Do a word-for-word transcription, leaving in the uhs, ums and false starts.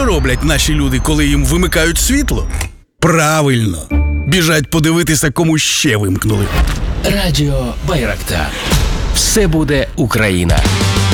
що роблять наші люди, коли їм вимикають світло? Правильно. Біжать подивитися, кому ще вимкнули. Радіо Байрактар. Все буде Україна.